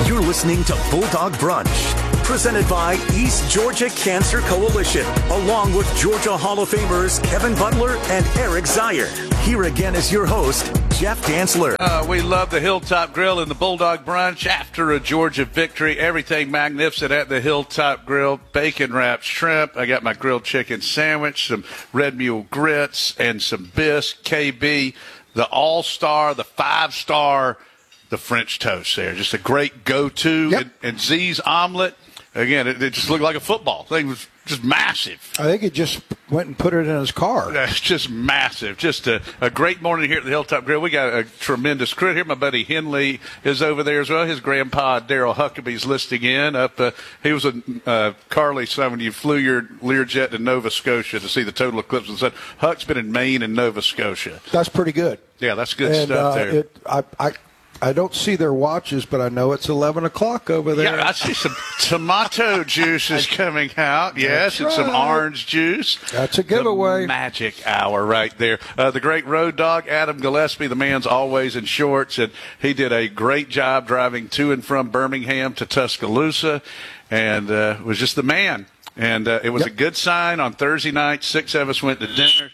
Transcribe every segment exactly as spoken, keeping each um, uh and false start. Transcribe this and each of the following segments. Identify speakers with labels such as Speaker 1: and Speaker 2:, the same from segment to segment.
Speaker 1: You're listening to Bulldog Brunch, presented by East Georgia Cancer Coalition, along with Georgia Hall of Famers Kevin Butler and Eric Zier. Here again is your host, Jeff Dantzler.
Speaker 2: Uh, we love the Hilltop Grill and the Bulldog Brunch after a Georgia victory. Everything magnificent at the Hilltop Grill. Bacon wrapped shrimp. I got my grilled chicken sandwich, some Red Mule grits, and some bisque. K B, the all-star, the five-star, the French toast there. Just a great go-to.
Speaker 3: Yep.
Speaker 2: And, and Z's omelet, again, it, it just looked like a football. Thing was just massive.
Speaker 3: I think he just went and put it in his car.
Speaker 2: That's just massive. Just a, a great morning here at the Hilltop Grill. We got a tremendous crew here. My buddy Henley is over there as well. His grandpa, Daryl Huckabee's listing in. Up, uh, he was a uh, Carly son when you flew your Learjet to Nova Scotia to see the total eclipse of the sun. Huck's been in Maine and Nova Scotia.
Speaker 3: That's pretty good.
Speaker 2: Yeah, that's good
Speaker 3: and,
Speaker 2: stuff
Speaker 3: uh,
Speaker 2: there.
Speaker 3: It, I, I, I don't see their watches, but I know it's eleven o'clock over there.
Speaker 2: Yeah, I see some tomato juice is coming out. Yes,
Speaker 3: That's
Speaker 2: and some
Speaker 3: right.
Speaker 2: orange juice.
Speaker 3: That's a giveaway.
Speaker 2: The magic hour right there. Uh, the great road dog, Adam Gillespie, the man's always in shorts, and he did a great job driving to and from Birmingham to Tuscaloosa, and uh, was just the man. And uh, it was
Speaker 3: Yep.
Speaker 2: a good sign on Thursday night. Six of us went to dinner.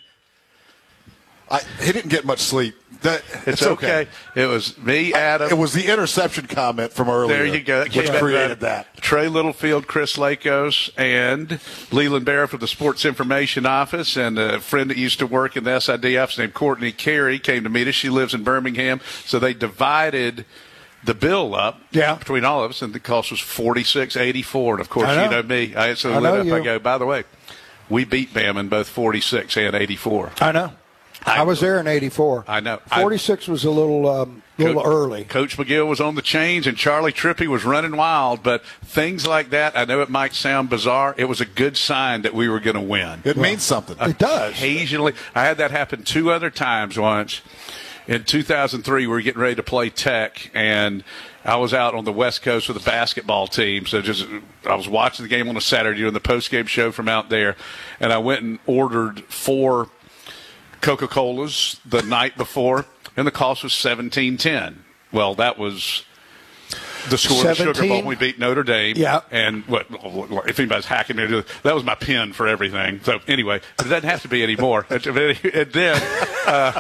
Speaker 4: I, he didn't get much sleep. That,
Speaker 2: It's,
Speaker 4: it's
Speaker 2: okay.
Speaker 4: okay.
Speaker 2: It was me, Adam.
Speaker 4: It was the interception comment from earlier.
Speaker 2: There you go. That
Speaker 4: Which
Speaker 2: came out
Speaker 4: created
Speaker 2: right.
Speaker 4: that.
Speaker 2: Trey Littlefield, Chris Lakos, and Leland Barrett from the Sports Information Office, and a friend that used to work in the S I D office named Courtney Carey came to meet us. She lives in Birmingham. So they divided the bill up
Speaker 3: Yeah.
Speaker 2: between all of us, and the cost was forty-six eighty-four. And, of course,
Speaker 3: I know.
Speaker 2: you know me. I instantly
Speaker 3: I
Speaker 2: lit
Speaker 3: know
Speaker 2: up.
Speaker 3: you.
Speaker 2: I go, by the way, we beat Bama in both forty-six and eighty-four.
Speaker 3: I know. I,
Speaker 2: I-
Speaker 3: was there in eighty-four.
Speaker 2: I know. I-
Speaker 3: forty-six was a little, um, little
Speaker 2: Coach-
Speaker 3: early.
Speaker 2: Coach McGill was on the chains, and Charlie Trippy was running wild. But things like that, I know it might sound bizarre. It was a good sign that we were going to win.
Speaker 4: It means something.
Speaker 3: It does.
Speaker 2: Occasionally, I had that happen two other times once. In two thousand three, we were getting ready to play Tech, and I was out on the West Coast with a basketball team. So just I was watching the game on a Saturday, doing the post-game show from out there, and I went and ordered four Coca-Colas the night before, and the cost was seventeen ten. Well, that was the score of the Sugar Bowl
Speaker 3: seventeen?
Speaker 2: when we beat Notre Dame.
Speaker 3: Yeah.
Speaker 2: And what if anybody's hacking me, that was my pin for everything. So anyway, it doesn't have to be anymore. And then uh,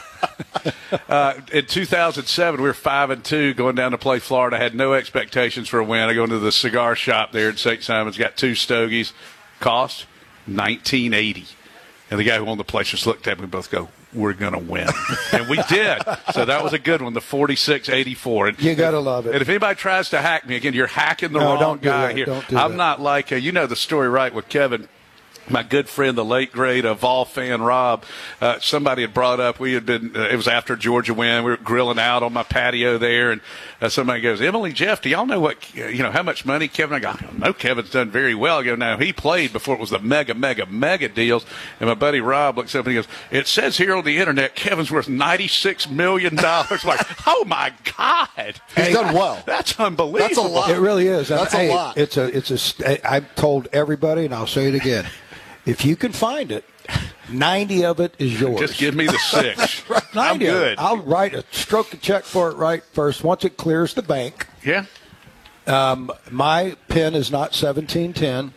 Speaker 2: uh, in two thousand seven, we were five and two going down to play Florida. I had no expectations for a win. I go into the cigar shop there in Saint Simon's, got two stogies. Cost nineteen eighty. And the guy who owned the place just looked at me and both go, we're going to win. And we did. So that was a good one, the forty-six eighty-four. And
Speaker 3: You got to love it.
Speaker 2: And if anybody tries to hack me, again, you're hacking the
Speaker 3: No,
Speaker 2: wrong
Speaker 3: don't do
Speaker 2: guy
Speaker 3: that.
Speaker 2: here.
Speaker 3: Don't do
Speaker 2: I'm
Speaker 3: that.
Speaker 2: not like, uh, you know the story, right, with Kevin. My good friend, the late, great uh, Vol fan Rob, uh, somebody had brought up, we had been, uh, it was after Georgia win, we were grilling out on my patio there, and uh, somebody goes, Emily, Jeff, do y'all know what, uh, you know, how much money Kevin, I go, I don't know, Kevin's done very well. I go, no, he played before it was the mega, mega, mega deals, and my buddy Rob looks up and he goes, it says here on the internet, Kevin's worth ninety-six million dollars. Like, oh my God.
Speaker 4: He's done well.
Speaker 2: That's unbelievable.
Speaker 4: That's a lot.
Speaker 3: It really is. And,
Speaker 4: That's a
Speaker 3: hey,
Speaker 4: lot.
Speaker 3: It's a, it's a, st- I've told everybody, and I'll say it again. If you can find it, ninety of it is yours.
Speaker 2: Just give me the six. I'm
Speaker 3: ninety of it.
Speaker 2: good.
Speaker 3: I'll write a stroke a check for it right first. Once it clears the bank,
Speaker 2: Yeah.
Speaker 3: um, my pin is not seventeen ten.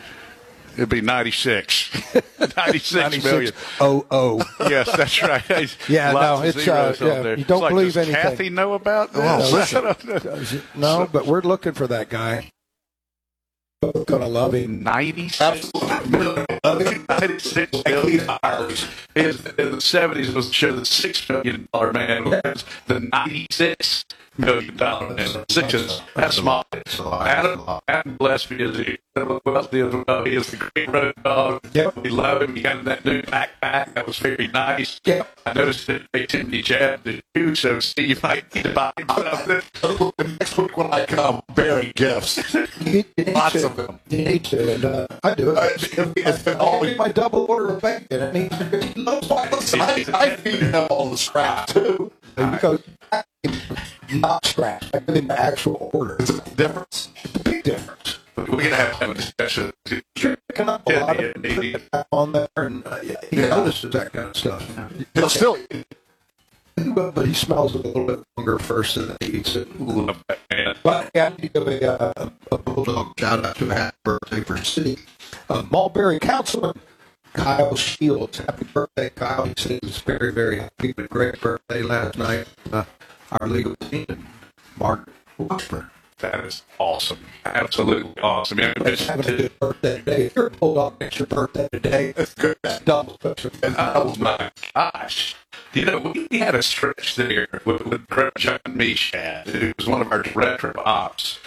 Speaker 2: It'd be ninety-six. ninety-six million.
Speaker 3: Oh oh.
Speaker 2: Yes, that's right.
Speaker 3: Yeah,
Speaker 2: Lots
Speaker 3: no,
Speaker 2: of
Speaker 3: it's,
Speaker 2: zeros
Speaker 3: uh,
Speaker 2: on
Speaker 3: yeah,
Speaker 2: there.
Speaker 3: you don't
Speaker 2: It's like,
Speaker 3: believe
Speaker 2: does
Speaker 3: anything.
Speaker 2: Kathy know about this?
Speaker 4: Oh,
Speaker 2: I don't know.
Speaker 3: Does it- No, but we're looking for that guy. We're gonna love him.
Speaker 2: ninety-six million. ninety-six million dollars. In the seventies, it was show the six million dollar man. Was the ninety-six million dollar man. Six is that's small. Adam, Adam Gillespie is the he is the great road dog.
Speaker 3: Yep.
Speaker 2: We love him. He got that new backpack. That was very nice.
Speaker 3: Yep.
Speaker 2: I noticed that they Timothy Jab did too, so Steve might need to buy him something.
Speaker 4: Next week when I come, bearing gifts.
Speaker 3: You need
Speaker 4: Lots
Speaker 3: to.
Speaker 4: of them.
Speaker 3: You need to. And, uh, I do it.
Speaker 4: It's been
Speaker 3: I'll
Speaker 4: all
Speaker 3: make my double order of bacon. It means he loves my
Speaker 4: I, I feed him all the scrap too.
Speaker 3: because not scratch. I give him the actual order.
Speaker 4: It's a difference.
Speaker 3: It's a big difference.
Speaker 2: We're going to have to have a discussion.
Speaker 3: Picking up a
Speaker 2: Yeah,
Speaker 3: lot
Speaker 2: yeah,
Speaker 3: of
Speaker 2: yeah, yeah.
Speaker 3: stuff on there, and uh, yeah, he
Speaker 4: Yeah.
Speaker 3: notices that kind of stuff.
Speaker 4: He'll still
Speaker 3: But, but he smells it a little bit longer first and then he eats it.
Speaker 2: Love that man.
Speaker 3: But I need to give a, uh, a Bulldog shout out to a happy birthday for City. Uh, Mulberry Councilman Kyle Shields. Happy birthday, Kyle. He said he was very, very happy. Had a great birthday last night. Uh, our legal team, Mark Washburn.
Speaker 2: That is awesome. Absolutely awesome. Yeah,
Speaker 3: It's having a good birthday today. If you're a Bulldog, it's your birthday today. That's good. That's double special.
Speaker 2: Oh, my gosh. You know, we had a stretch there with, with John Meshad, who was one of our director of ops.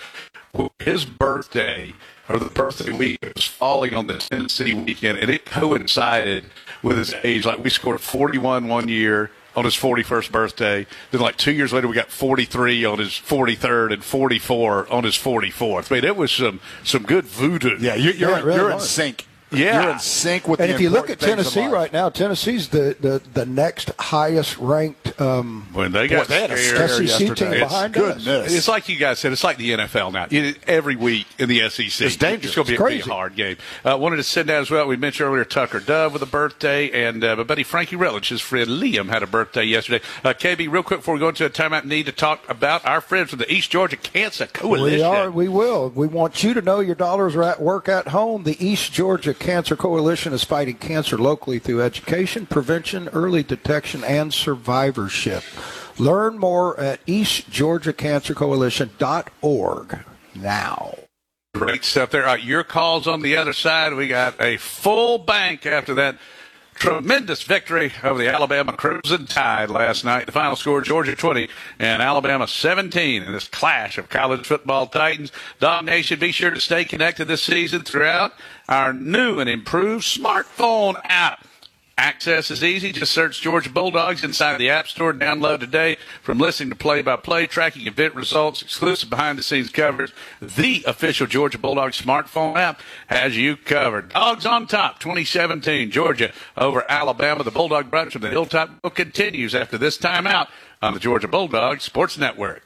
Speaker 2: His birthday, or the birthday week, it was falling on the Tennessee weekend, and it coincided with his age. Like, we scored forty-one one year on his forty-first birthday. Then, like, two years later, we got forty-three on his forty-third and forty-four on his forty-fourth. I mean, it was some, some good voodoo.
Speaker 4: Yeah, you, you're,
Speaker 3: Yeah, it really
Speaker 4: you're in
Speaker 3: was.
Speaker 4: sync.
Speaker 2: Yeah.
Speaker 4: You're in sync with
Speaker 3: And
Speaker 4: the
Speaker 3: if you look at
Speaker 4: important things in
Speaker 3: Tennessee
Speaker 4: life.
Speaker 3: right now, Tennessee's the, the, the next highest ranked um,
Speaker 2: When they got
Speaker 4: Boy, they had a
Speaker 2: scared.
Speaker 3: S E C
Speaker 4: yesterday.
Speaker 3: team
Speaker 2: It's
Speaker 3: behind us.
Speaker 4: goodness.
Speaker 2: It's like you guys said. It's like the N F L now. You- Every week in the S E C,
Speaker 4: It's dangerous.
Speaker 2: It's going to be,
Speaker 3: It's
Speaker 2: be
Speaker 3: crazy.
Speaker 2: a hard game. Uh, wanted to send out as well. We mentioned earlier Tucker Dove with a birthday, and uh, my buddy Frankie Relich, his friend Liam, had a birthday yesterday. Uh, K B, real quick before we go into a timeout, need to talk about our friends from the East Georgia Cancer Coalition.
Speaker 3: We are. We will. We want you to know your dollars are at work at home. The East Georgia Cancer Coalition is fighting cancer locally through education, prevention, early detection, and survivorship. Learn more at east georgia cancer coalition dot org now.
Speaker 2: Great stuff there. All right, your calls on the other side. We got a full bank after that tremendous victory over the Alabama Crimson Tide last night. The final score, Georgia twenty and Alabama seventeen in this clash of college football titans. Dog Nation, be sure to stay connected this season throughout our new and improved smartphone app. Access is easy. Just search Georgia Bulldogs inside the App Store. Download today. From listening to play-by-play, tracking event results, exclusive behind-the-scenes coverage, the official Georgia Bulldogs smartphone app has you covered. Dogs on top, twenty seventeen. Georgia over Alabama. The Bulldog Brunch from the Hilltop continues after this timeout on the Georgia Bulldogs Sports Network.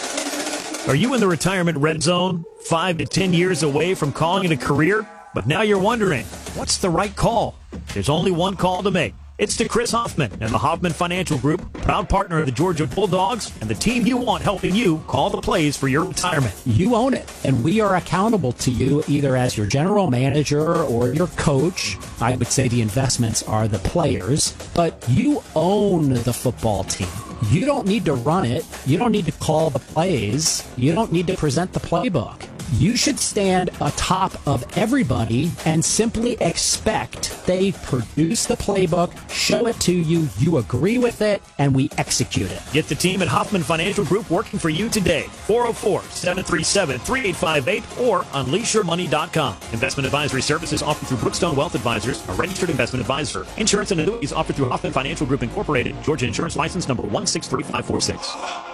Speaker 5: Are you in the retirement red zone? Five to ten years away from calling it a career? But now you're wondering, what's the right call? There's only one call to make. It's to Chris Hoffman and the Hoffman Financial Group, proud partner of the Georgia Bulldogs, and the team you want helping you call the plays for your retirement.
Speaker 6: You own it, and we are accountable to you either as your general manager or your coach. I would say the investments are the players, but you own the football team. You don't need to run it. You don't need to call the plays. You don't need to present the playbook. You should stand atop of everybody and simply expect they produce the playbook, show it to you, you agree with it, and we execute it.
Speaker 5: Get the team at Hoffman Financial Group working for you today. four oh four, seven three seven, three eight five eight or unleash your money dot com. Investment advisory services offered through Brookstone Wealth Advisors, a registered investment advisor. Insurance and annuities offered through Hoffman Financial Group Incorporated. Georgia Insurance License number one six three five four six.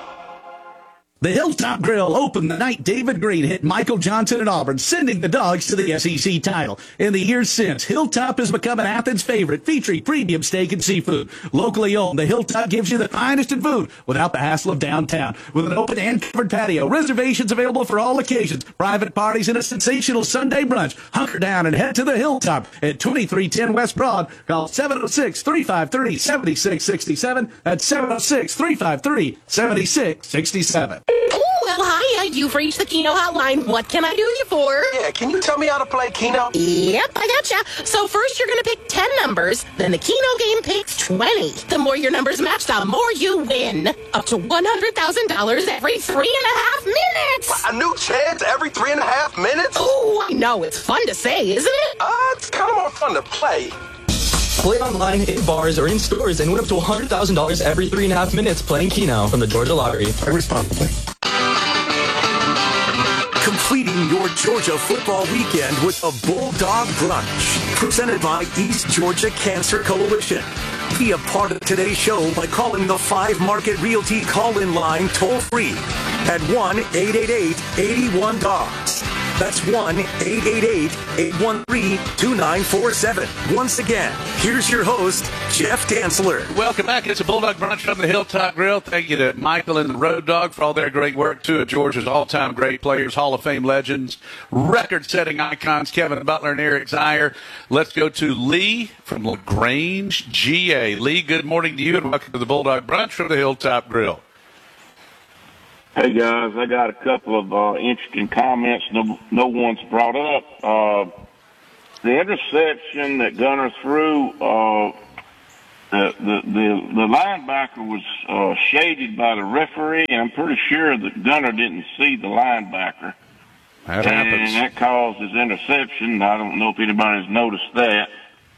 Speaker 7: The Hilltop Grill opened the night David Green hit Michael Johnson at Auburn, sending the Dogs to the S E C title. In the years since, Hilltop has become an Athens favorite, featuring premium steak and seafood. Locally owned, the Hilltop gives you the finest in food without the hassle of downtown. With an open and covered patio, reservations available for all occasions, private parties, and a sensational Sunday brunch. Hunker down and head to the Hilltop at twenty-three ten West Broad. Call seven oh six, three five three, seven six six seven. That's seven oh six, three five three, seven six six seven.
Speaker 8: Oh, well, hi. You've reached the Keno hotline. What can I do you for?
Speaker 9: Yeah, can you tell me how to play Keno?
Speaker 8: Yep, I gotcha. So first you're going to pick ten numbers, then the Keno game picks twenty. The more your numbers match, the more you win. Up to one hundred thousand dollars every three and a half minutes.
Speaker 9: A new chance every three and a half minutes?
Speaker 8: Oh, I know. It's fun to say, isn't it?
Speaker 9: Uh, it's kind of more fun to play.
Speaker 10: Play online, in bars, or in stores, and win up to one hundred thousand dollars every three and a half minutes playing Keno from the Georgia Lottery.
Speaker 3: Play responsibly.
Speaker 1: Completing your Georgia football weekend with a Bulldog Brunch, presented by East Georgia Cancer Coalition. Be a part of today's show by calling the Five Market Realty call-in line toll-free at one eight eight eight, eight one, D O G S. That's one eight eight eight, eight one three, two nine four seven. Once again, here's your host, Jeff Dantzler.
Speaker 2: Welcome back. It's a Bulldog Brunch from the Hilltop Grill. Thank you to Michael and the Road Dog for all their great work. Two of Georgia's all-time great players, Hall of Fame legends, record-setting icons, Kevin Butler and Eric Zier. Let's go to Lee from LaGrange, G A. Lee, good morning to you, and welcome to the Bulldog Brunch from the Hilltop Grill.
Speaker 11: Hey, guys, I got a couple of uh, interesting comments no, no one's brought up. Uh, the interception that Gunner threw, uh, the, the, the, the linebacker was uh, shaded by the referee, and I'm pretty sure that Gunner didn't see the linebacker.
Speaker 2: That
Speaker 11: and
Speaker 2: happens.
Speaker 11: that caused his interception. I don't know if anybody's noticed that.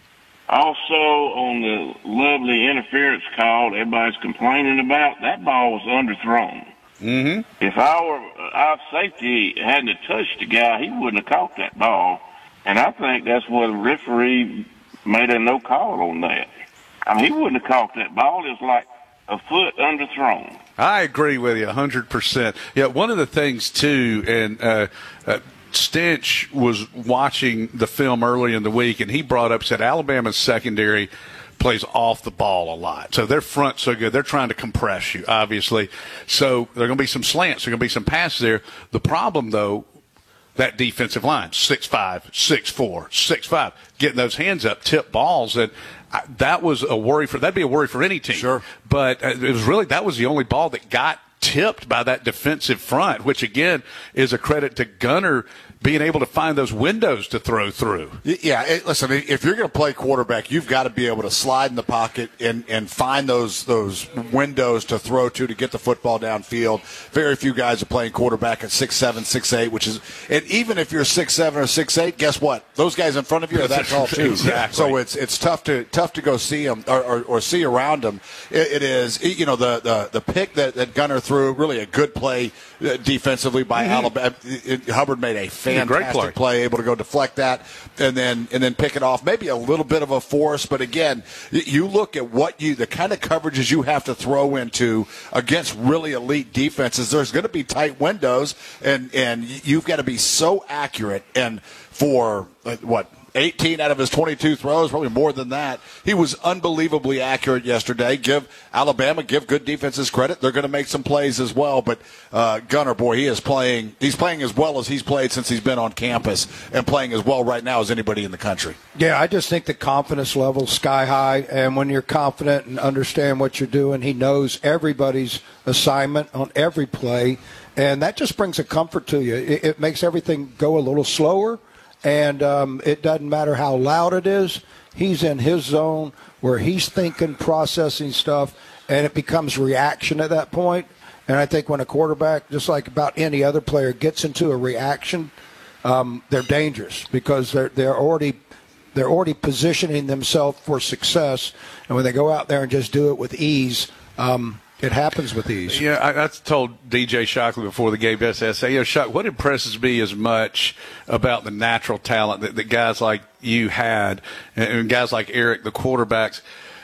Speaker 11: Also, on the lovely interference call everybody's complaining about, that ball was underthrown.
Speaker 2: Mm-hmm.
Speaker 11: If our our safety hadn't touched the guy, he wouldn't have caught that ball. And I think that's where the referee made a no call on that. I mean, he wouldn't have caught that ball. It was like a foot underthrown.
Speaker 2: I agree with you one hundred percent. Yeah, one of the things, too, and uh, uh, Stinch was watching the film early in the week, and he brought up, said Alabama's secondary plays off the ball a lot. So their front's so good. They're trying to compress you, obviously. So there are going to be some slants. There are going to be some passes there. The problem, though, that defensive line, six five, six four, six five, getting those hands up, tip balls, and I, that was a worry for – that'd be a worry for any team.
Speaker 4: Sure.
Speaker 2: But it was really – that was the only ball that got tipped by that defensive front, which, again, is a credit to Gunner being able to find those windows to throw through.
Speaker 4: Yeah, it, listen, if you're going to play quarterback, you've got to be able to slide in the pocket and, and find those those windows to throw to to get the football downfield. Very few guys are playing quarterback at six seven, six eight, which is – and even if you're six seven or six eight, guess what? Those guys in front of you are that tall too.
Speaker 2: Exactly.
Speaker 4: So it's it's tough to tough to go see them or, or, or see around them. It, it is, you know, the, the, the pick that, that Gunner threw, really a good play defensively by mm-hmm. Alabama. It, it, Hubbard made a fantastic
Speaker 2: Great play.
Speaker 4: play, able to go deflect that and then and then pick it off. Maybe a little bit of a force, but again, you look at what you the kind of coverages you have to throw into against really elite defenses. There's going to be tight windows, and and you've got to be so accurate. And for uh, what? eighteen out of his twenty-two throws, probably more than that. He was unbelievably accurate yesterday. Give Alabama, give good defenses credit. They're going to make some plays as well. But uh, Gunner, boy, he is playing. He's playing as well as he's played since he's been on campus, and playing as well right now as anybody in the country.
Speaker 3: Yeah, I just think the confidence level sky high, and when you're confident and understand what you're doing, he knows everybody's assignment on every play, and that just brings a comfort to you. It, it makes everything go a little slower. And um, it doesn't matter how loud it is. He's in his zone where he's thinking, processing stuff, and it becomes reaction at that point. And I think when a quarterback, just like about any other player, gets into a reaction, um, they're dangerous because they're they're already they're already positioning themselves for success. And when they go out there and just do it with ease, um, it happens with ease.
Speaker 2: Yeah, I, I told D J Shockley before the game yesterday, you know, Shock, what impresses me as much about the natural talent that, that guys like you had and, and guys like Eric, the quarterbacks,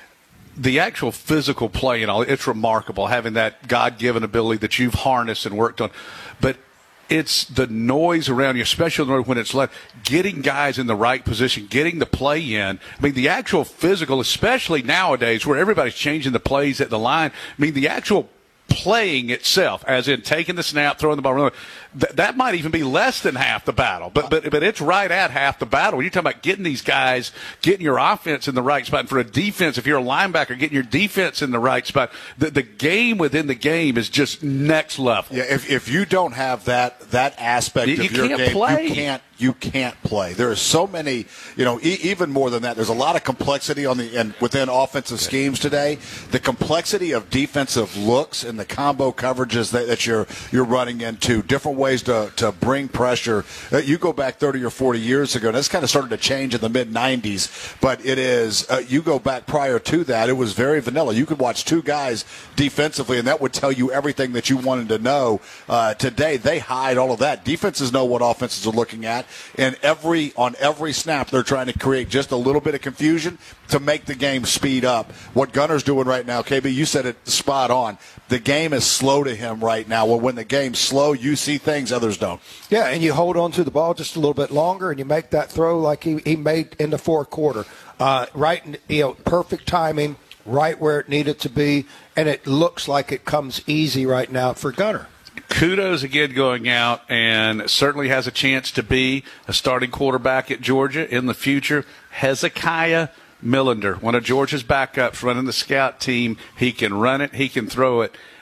Speaker 2: the actual physical play and all, it's remarkable having that God-given ability that you've harnessed and worked on. But it's the noise around you, especially when it's left, getting guys in the right position, getting the play in. I mean, the actual physical, especially nowadays where everybody's changing the plays at the line, I mean, the actual playing itself, as in taking the snap, throwing the ball around, th- that might even be less than half the battle. But but but it's right at half the battle. When you're talking about getting these guys, getting your offense in the right spot. And for a defense, if you're a linebacker, getting your defense in the right spot, the, the game within the game is just next level.
Speaker 4: Yeah, if if you don't have that that aspect
Speaker 2: you,
Speaker 4: of
Speaker 2: you
Speaker 4: your
Speaker 2: can't
Speaker 4: game,
Speaker 2: play.
Speaker 4: you can't you can't play. There are so many, you know, e- even more than that. There's a lot of complexity on the and within offensive schemes today. The complexity of defensive looks and the combo coverages that, that you're you're running into, different ways to, to bring pressure. Uh, you go back thirty or forty years ago, and this kind of started to change in the mid nineties, but it is, uh, you go back prior to that, it was very vanilla. You could watch two guys defensively, and that would tell you everything that you wanted to know. Uh, today, they hide all of that. Defenses know what offenses are looking at, and every on every snap, they're trying to create just a little bit of confusion to make the game speed up. What Gunner's doing right now, K B, you said it spot on. The game is slow to him right now. Well, when the game's slow, you see things others don't.
Speaker 3: Yeah, and you hold on to the ball just a little bit longer, and you make that throw like he, he made in the fourth quarter. Uh, right, in, you know, perfect timing, right where it needed to be, and it looks like it comes easy right now for Gunner.
Speaker 2: Kudos again going out, and certainly has a chance to be a starting quarterback at Georgia in the future. Hezekiah Millender, one of Georgia's backups running the scout team. He can run it. He can throw it.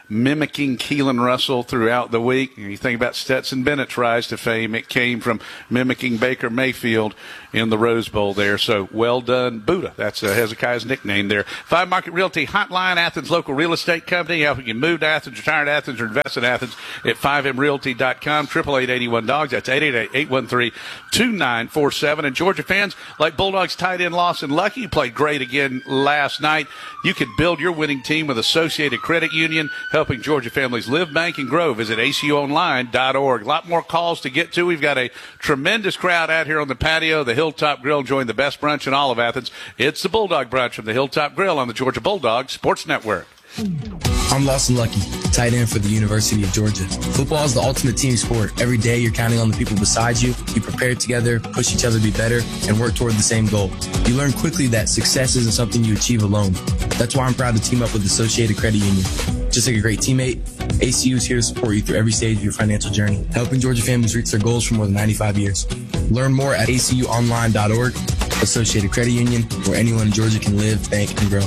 Speaker 2: mimicking Keelan Russell throughout the week. And you think about Stetson Bennett's rise to fame. It came from mimicking Baker Mayfield in the Rose Bowl there. So well done, Buddha. That's uh, Hezekiah's nickname there. Five Market Realty Hotline, Athens local real estate company, helping you move to Athens, retire to Athens, or invest in Athens at five m realty dot com, triple eight eight one dogs. That's eight eight eight, eight one three, two nine four seven. And Georgia fans, like Bulldogs tight end Lawson Lucky, played great again last night. You can build your winning team with Associated Credit Union, helping Georgia families live, bank, and grow. Visit A C U online dot org. A lot more calls to get to. We've got a tremendous crowd out here on the patio. The Hilltop Grill joined the best brunch in all of Athens. It's the Bulldog Brunch from the Hilltop Grill on the Georgia Bulldogs Sports Network.
Speaker 12: I'm Lawson Lucky, tight end for the University of Georgia. Football is the ultimate team sport. Every day you're counting on the people beside you. You prepare together, push each other to be better, and work toward the same goal. You learn quickly that success isn't something you achieve alone. That's why I'm proud to team up with Associated Credit Union. Just like a great teammate, A C U is here to support you through every stage of your financial journey, helping Georgia families reach their goals for more than ninety-five years. Learn more at A C U online dot org. Associated Credit Union, where anyone in Georgia can live, bank, and grow.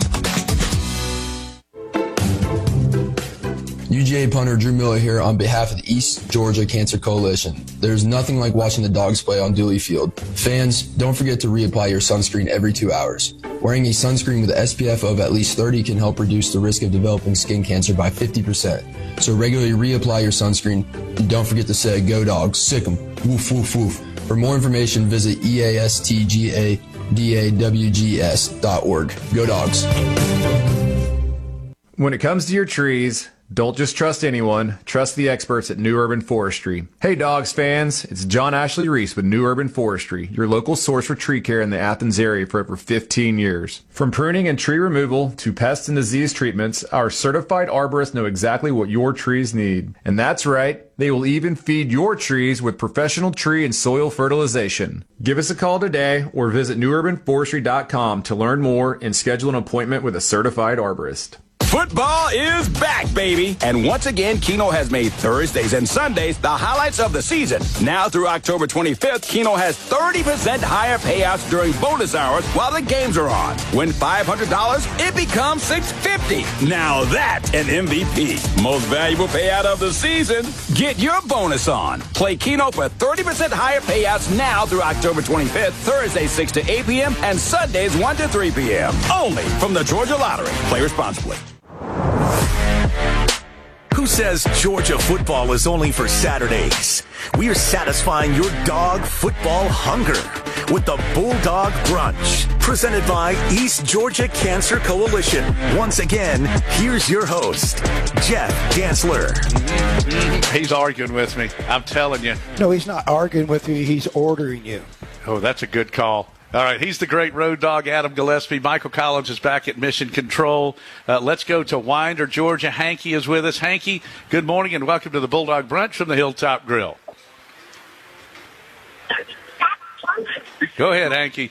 Speaker 12: U G A punter Drew Miller here on behalf of the East Georgia Cancer Coalition. There's nothing like watching the Dogs play on Dooley Field. Fans, don't forget to reapply your sunscreen every two hours. Wearing a sunscreen with an S P F of at least thirty can help reduce the risk of developing skin cancer by fifty percent. So regularly reapply your sunscreen, and don't forget to say, "Go Dogs, sick 'em, woof woof woof." For more information, visit E A S T G A D A W G S dot org. Go Dogs.
Speaker 13: When it comes to your trees, don't just trust anyone. Trust the experts at New Urban Forestry. Hey, Dogs fans. It's John Ashley Reese with New Urban Forestry, your local source for tree care in the Athens area for over fifteen years. From pruning and tree removal to pest and disease treatments, our certified arborists know exactly what your trees need. And that's right, they will even feed your trees with professional tree and soil fertilization. Give us a call today or visit new urban forestry dot com to learn more and schedule an appointment with a certified arborist.
Speaker 14: Football is back, baby. And once again, Keno has made Thursdays and Sundays the highlights of the season. Now through October twenty-fifth, Keno has thirty percent higher payouts during bonus hours while the games are on. Win five hundred dollars, it becomes six hundred fifty dollars. Now that's an M V P. Most valuable payout of the season. Get your bonus on. Play Keno for thirty percent higher payouts now through October twenty-fifth, Thursdays six to eight p.m. and Sundays one to three p.m. Only from the Georgia Lottery. Play responsibly.
Speaker 1: Who says Georgia football is only for Saturdays? We are satisfying your dog football hunger with the Bulldog Brunch, presented by East Georgia Cancer Coalition. Once again, here's your host, Jeff Gansler.
Speaker 2: He's arguing with me. I'm telling you.
Speaker 3: No, he's not arguing with you. He's ordering you.
Speaker 2: Oh, that's a good call. All right, he's the great road dog, Adam Gillespie. Michael Collins is back at Mission Control. Uh, let's go to Winder, Georgia. Hanky is with us. Hanky, good morning and welcome to the Bulldog Brunch from the Hilltop Grill. Go ahead, Hanky.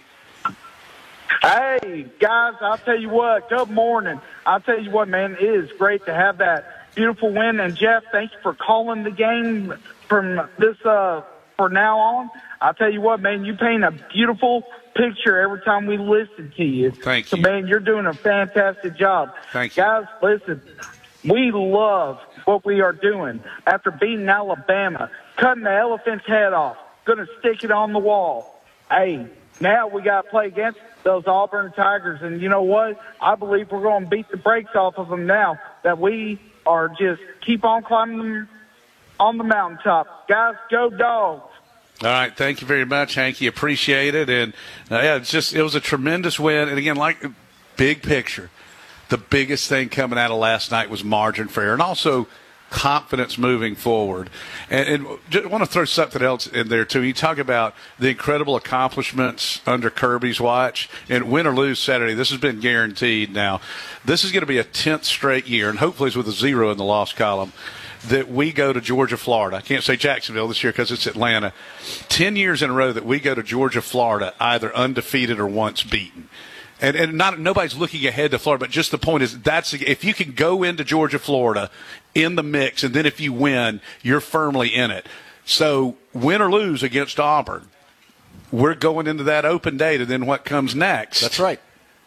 Speaker 15: Hey, guys, I'll tell you what, good morning. I'll tell you what, man, it is great to have that beautiful win. And, Jeff, thank you for calling the game from this uh, for now on. I'll tell you what, man, you paint a beautiful picture every time we listen to you.
Speaker 2: Thank
Speaker 15: so,
Speaker 2: you.
Speaker 15: So, man, you're doing a fantastic job.
Speaker 2: Thank you.
Speaker 15: Guys, listen, we love what we are doing. After beating Alabama, cutting the elephant's head off, going to stick it on the wall. Hey, now we got to play against those Auburn Tigers. And you know what? I believe we're going to beat the brakes off of them now that we are just keep on climbing them on the mountaintop. Guys, go Dogs.
Speaker 2: All right, thank you very much, Hanky. Appreciate it. And, uh, yeah, it's just it was a tremendous win. And, again, like big picture, the biggest thing coming out of last night was margin for error and also confidence moving forward. And, and just want to throw something else in there, too. You talk about the incredible accomplishments under Kirby's watch. And win or lose Saturday, this has been guaranteed now. This is going to be a tenth straight year, and hopefully it's with a zero in the loss column, that we go to Georgia, Florida. I can't say Jacksonville this year because it's Atlanta. Ten years in a row that we go to Georgia, Florida, either undefeated or once beaten. And, and not nobody's looking ahead to Florida, but just the point is that's if you can go into Georgia, Florida in the mix, and then if you win, you're firmly in it. So win or lose against Auburn, we're going into that open date, and then what comes next?
Speaker 4: That's right.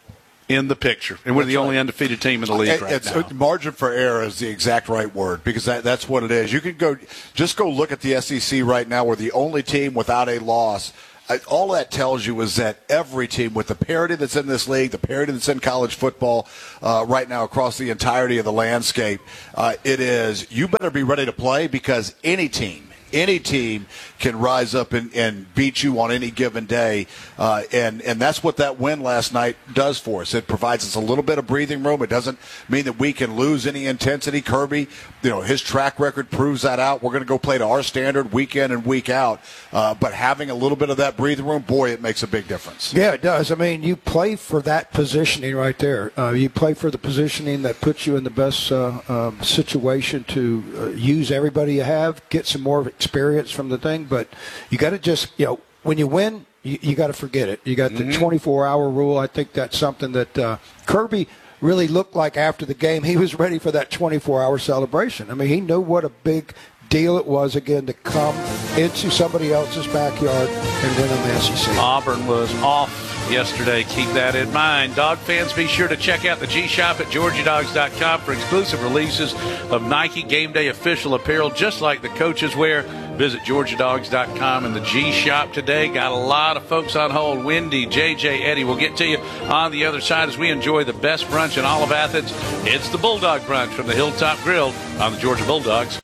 Speaker 2: in the picture, and we're the only undefeated team in the league right
Speaker 4: it's,
Speaker 2: now.
Speaker 4: Margin for error is the exact right word, because that, that's what it is. You can go just go look at the S E C right now. We're the only team without a loss. All that tells you is that every team, with the parity that's in this league, the parity that's in college football uh, right now across the entirety of the landscape, uh, it is, you better be ready to play, because any team, any team can rise up and, and beat you on any given day, uh, and and that's what that win last night does for us. It provides us a little bit of breathing room. It doesn't mean that we can lose any intensity. Kirby, you know, his track record proves that out. We're going to go play to our standard week in and week out, uh, but having a little bit of that breathing room, boy, it makes a big difference.
Speaker 3: Yeah, it does. I mean, you play for that positioning right there. Uh, you play for the positioning that puts you in the best uh, um, situation to uh, use everybody you have, get some more experience from the thing. But you got to just, you know, when you win, you, you got to forget it. You got the
Speaker 2: Mm-hmm.
Speaker 3: twenty-four hour rule. I think that's something that uh, Kirby really looked like after the game. He was ready for that twenty-four hour celebration. I mean, he knew what a big deal it was, again, to come into somebody else's backyard and win on the S E C.
Speaker 2: Auburn was off yesterday. Keep that in mind. Dog fans, be sure to check out the G-Shop at Georgia Dogs dot com for exclusive releases of Nike Game Day official apparel, just like the coaches wear. Visit Georgia Dogs dot com and the G-Shop today. Got a lot of folks on hold. Wendy, J J, Eddie. We'll get to you on the other side as we enjoy the best brunch in all of Athens. It's the Bulldog Brunch from the Hilltop Grill on the Georgia Bulldogs.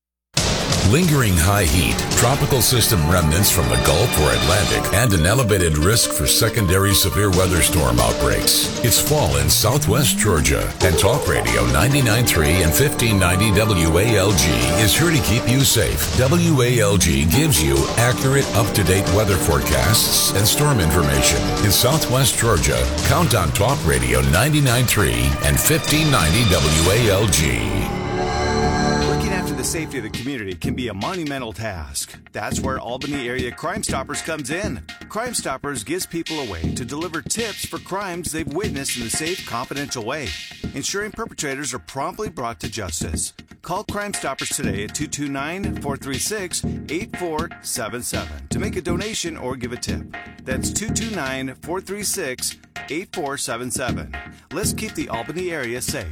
Speaker 16: Lingering high heat, tropical system remnants from the Gulf or Atlantic, and an elevated risk for secondary severe weather storm outbreaks. It's fall in southwest Georgia, and Talk Radio ninety-nine point three and fifteen ninety W A L G is here to keep you safe. W A L G gives you accurate, up-to-date weather forecasts and storm information. In southwest Georgia, count on Talk Radio ninety-nine point three and fifteen ninety W A L G.
Speaker 17: The safety of the community can be a monumental task. That's where Albany Area Crime Stoppers comes in. Crime Stoppers gives people a way to deliver tips for crimes they've witnessed in a safe, confidential way, ensuring perpetrators are promptly brought to justice. Call Crime Stoppers today at two two nine, four three six, eight four seven seven to make a donation or give a tip. That's two two nine, four three six, eight four seven seven. Let's keep the Albany area safe.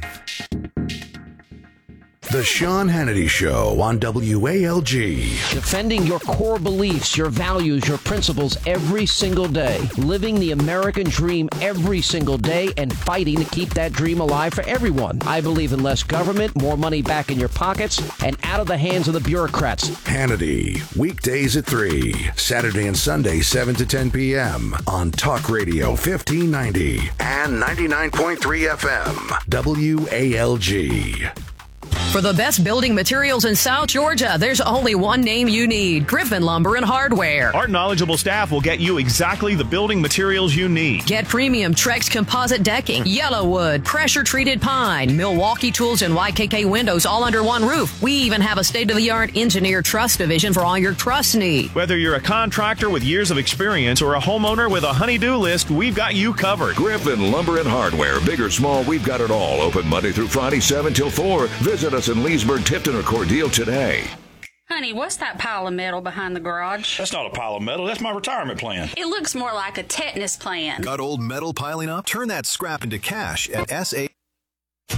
Speaker 18: The Sean Hannity Show on W A L G.
Speaker 19: Defending your core beliefs, your values, your principles every single day. Living the American dream every single day and fighting to keep that dream alive for everyone. I believe in less government, more money back in your pockets, and out of the hands of the bureaucrats.
Speaker 18: Hannity, weekdays at three, Saturday and Sunday, seven to ten p.m. on Talk Radio fifteen ninety and ninety-nine point three F M. W A L G.
Speaker 20: For the best building materials in South Georgia, there's only one name you need: Griffin Lumber and Hardware.
Speaker 21: Our knowledgeable staff will get you exactly the building materials you need.
Speaker 20: Get premium Trex composite decking, Yellowwood, pressure-treated pine, Milwaukee tools, and Y K K windows all under one roof. We even have a state-of-the-art engineered truss division for all your truss needs.
Speaker 21: Whether you're a contractor with years of experience or a homeowner with a honey-do list, we've got you covered.
Speaker 22: Griffin Lumber and Hardware. Big or small, we've got it all. Open Monday through Friday, seven till four. Visit us in Leesburg, Tipton, or Cordele today.
Speaker 23: Honey, what's that pile of metal behind the garage?
Speaker 24: That's not a pile of metal. That's my retirement plan.
Speaker 23: It looks more like a tetanus plan.
Speaker 25: Got old metal piling up? Turn that scrap into cash at S A.